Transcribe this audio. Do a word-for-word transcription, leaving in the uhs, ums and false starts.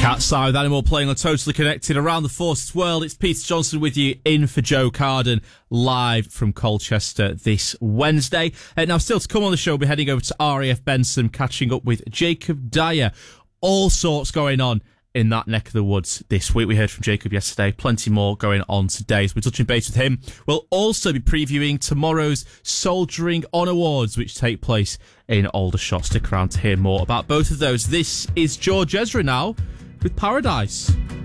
Cat's Eye with Animal playing on Totally Connected around the Forces world. It's Peter Johnson with you in for Joe Carden, live from Colchester this Wednesday. Uh, now, still to come on the show, we'll be heading over to R A F Benson, catching up with Jacob Dyer. All sorts going on in that neck of the woods this week. We heard from Jacob yesterday. Plenty more going on today. So we're touching base with him. We'll also be previewing tomorrow's Soldiering On Awards, which take place in Aldershot. Stick around to hear more about both of those. This is George Ezra now with Paradise.